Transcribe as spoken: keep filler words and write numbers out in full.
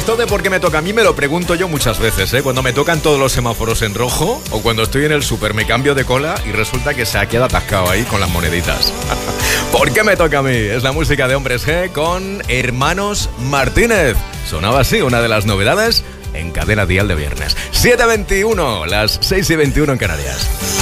Esto de por qué me toca a mí me lo pregunto yo muchas veces, ¿eh? Cuando me tocan todos los semáforos en rojo o cuando estoy en el súper me cambio de cola y resulta que se ha quedado atascado ahí con las moneditas. ¿Por qué me toca a mí? Es la música de Hombres G con Hermanos Martínez. Sonaba así, una de las novedades en Cadena Dial de viernes. siete veintiuno, las seis y veintiuno en Canarias.